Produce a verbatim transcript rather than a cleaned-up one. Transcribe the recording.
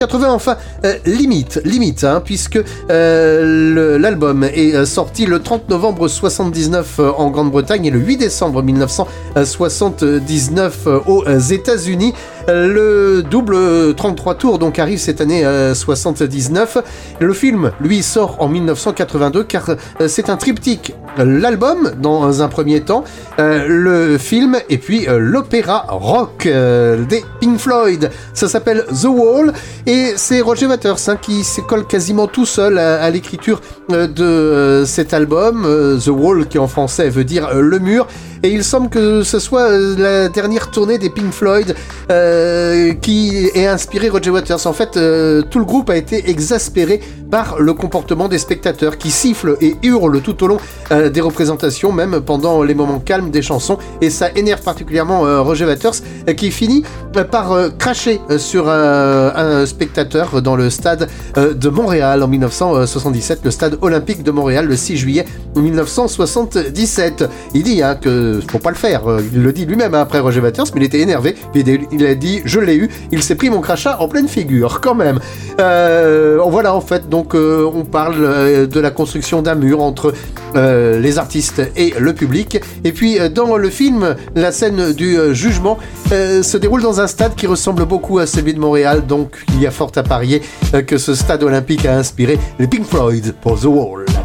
quatre-vingts, enfin, euh, limite, limite, hein, puisque euh, le, l'album est euh, sorti le trente novembre soixante-dix-neuf euh, en Grande-Bretagne et le huit décembre mille neuf cent soixante-dix-neuf euh, aux États-Unis. Le double trente-trois tours donc arrive cette année euh, soixante-dix-neuf. Le film, lui, sort en mille neuf cent quatre-vingt-deux car euh, c'est un triptyque. L'album, dans un premier temps, euh, le film et puis euh, l'opéra rock euh, des Pink Floyd. Ça s'appelle The Wall et c'est Roger Waters hein, qui se colle quasiment tout seul à, à l'écriture euh, de euh, cet album. Euh, The Wall, qui en français veut dire euh, le mur. Et il semble que ce soit la dernière tournée des Pink Floyd euh, qui ait inspiré Roger Waters. En fait, euh, tout le groupe a été exaspéré par le comportement des spectateurs qui sifflent et hurlent tout au long euh, des représentations, même pendant les moments calmes des chansons. Et ça énerve particulièrement euh, Roger Waters euh, qui finit euh, par euh, cracher euh, sur euh, un spectateur dans le stade euh, de Montréal en mille neuf cent soixante-dix-sept, le stade olympique de Montréal, le six juillet mille neuf cent soixante-dix-sept. Il dit hein, que faut pas le faire, il le dit lui-même hein, après Roger Waters, mais il était énervé, il a dit je l'ai eu, il s'est pris mon crachat en pleine figure quand même. Euh, voilà en fait, donc euh, on parle euh, de la construction d'un mur entre euh, les artistes et le public, et puis euh, dans le film, la scène du euh, jugement euh, se déroule dans un stade qui ressemble beaucoup à celui de Montréal, donc il y a fort à parier euh, que ce stade olympique a inspiré les Pink Floyd pour The Wall.